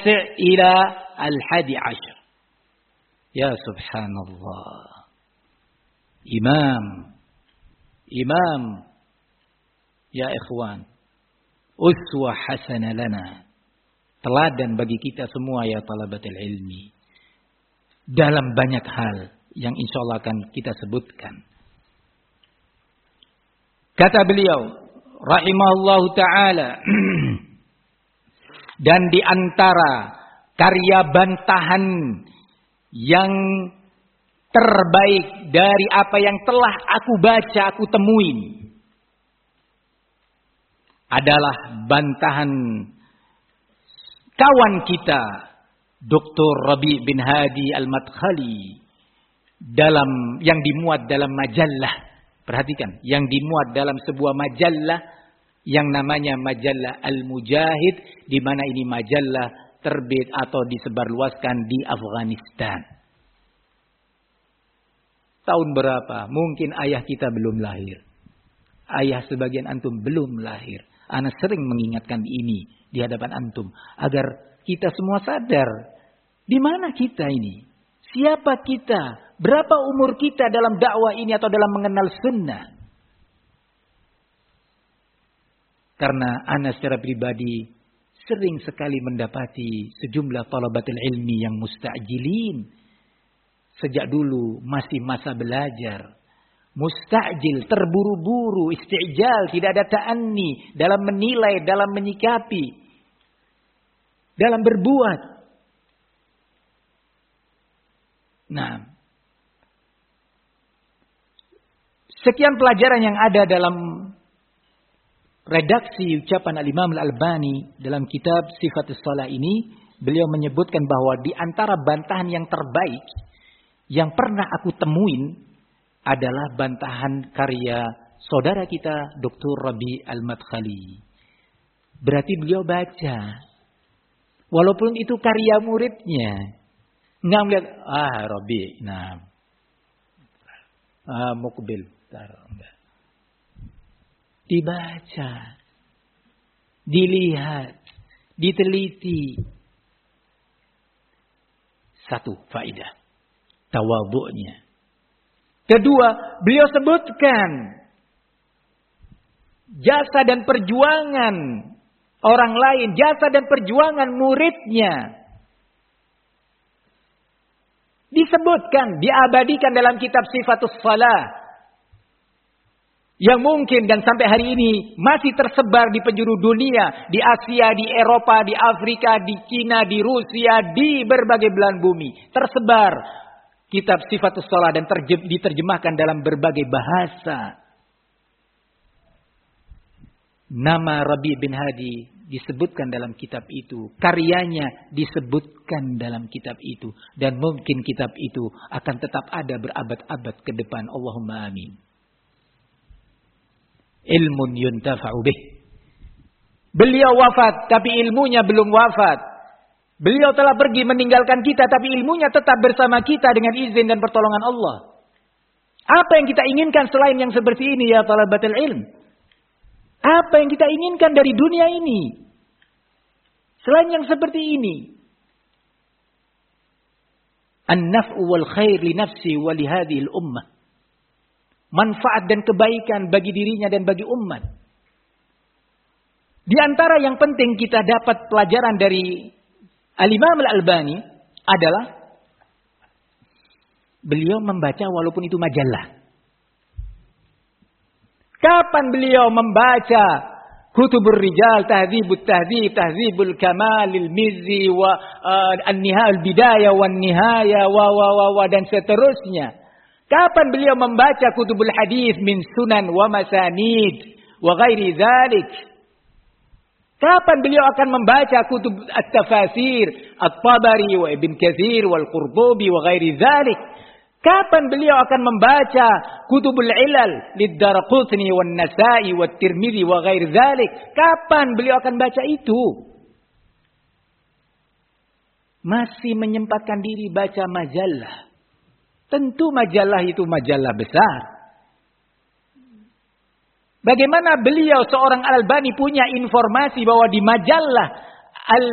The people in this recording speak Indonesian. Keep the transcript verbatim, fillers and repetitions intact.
ila al-hadi ashar. Ya subhanallah. Imam. Imam. Ya ikhwan. Uswah hasanah lana. Teladan bagi kita semua ya talabatul ilmi. Dalam banyak hal yang insya Allah akan kita sebutkan. Kata beliau, rahimahullahu ta'ala, dan di antara karya bantahan yang terbaik dari apa yang telah aku baca, aku temuin, adalah bantahan kawan kita, Doktor Rabi' bin Hadi Al-Madkhali, dalam yang dimuat dalam majalah. Perhatikan, yang dimuat dalam sebuah majalah yang namanya majalah Al-Mujahid, di mana ini majalah terbit atau disebarluaskan di Afghanistan. Tahun berapa? Mungkin ayah kita belum lahir. Ayah sebagian antum belum lahir. Ana sering mengingatkan ini di hadapan antum agar kita semua sadar di mana kita ini. Siapa kita? Berapa umur kita dalam dakwah ini atau dalam mengenal sunnah? Karena ana secara pribadi sering sekali mendapati sejumlah talabatul ilmi yang musta'jilin. Sejak dulu masih masa belajar. Musta'jil, terburu-buru, isti'jal, tidak ada ta'anni dalam menilai, dalam menyikapi, dalam berbuat. Nah, sekian pelajaran yang ada dalam redaksi ucapan Al-Imam Al-Albani dalam kitab Sifatus Shalah ini. Beliau menyebutkan bahwa di antara bantahan yang terbaik yang pernah aku temuin adalah bantahan karya saudara kita Doktor Rabi' Al-Madkhali. Berarti beliau baca, walaupun itu karya muridnya. Nggak melihat, ah Rabi', nah, ah Mukbil, enggak. Dibaca, dilihat, diteliti. Satu faedah, tawadhu'nya. Kedua, beliau sebutkan jasa dan perjuangan orang lain, jasa dan perjuangan muridnya. Disebutkan, diabadikan dalam kitab Sifatus Shalah. Yang mungkin dan sampai hari ini masih tersebar di penjuru dunia. Di Asia, di Eropa, di Afrika, di Cina, di Rusia, di berbagai belahan bumi. Tersebar kitab Sifatus Shalah dan terjem, diterjemahkan dalam berbagai bahasa. Nama Rabi' bin Hadi disebutkan dalam kitab itu. Karyanya disebutkan dalam kitab itu. Dan mungkin kitab itu akan tetap ada berabad-abad ke depan. Allahumma amin. Ilmun yuntafa'u bih. Beliau wafat tapi ilmunya belum wafat. Beliau telah pergi meninggalkan kita tapi ilmunya tetap bersama kita dengan izin dan pertolongan Allah. Apa yang kita inginkan selain yang seperti ini ya talabatul ilm? Apa yang kita inginkan dari dunia ini? Selain yang seperti ini. An-naf'u wal khair li nafsi wa li hadhil ummah. Manfaat dan kebaikan bagi dirinya dan bagi umat. Di antara yang penting kita dapat pelajaran dari Al-Imam Al-Albani adalah beliau membaca walaupun itu majalah. Kapan beliau membaca Kutubur Rijal, Tahdzibut Tahdzib, Tahdzibul Kamal, Al-Mizzi wa uh, An-Nihaya Al-Bidayah wan Nihaya wa wa wa, wa dan seterusnya. Kapan beliau membaca Kutubul Hadis min Sunan wa Masanid wa ghairi dzalik? Kapan beliau akan membaca Kutub At-Tafasir At-Tabari wa Ibn Katsir wal Qurtubi wa ghairi dzalik? Kapan beliau akan membaca Kutubul Ilal Lid-Darqutni wan Nasa'i wat Tirmidzi wa ghairi dzalik? Kapan beliau akan baca itu? Masih menyempatkan diri baca majalah. Tentu majalah itu majalah besar. Bagaimana beliau seorang Al-Albani punya informasi bahwa di majalah Al